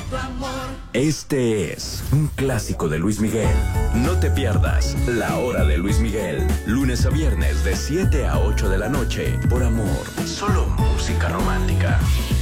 tu amor. Este es un clásico de Luis Miguel. No te pierdas La Hora de Luis Miguel. Lunes a viernes de 7 a 8 de la noche. Por Amor. Solo música romántica.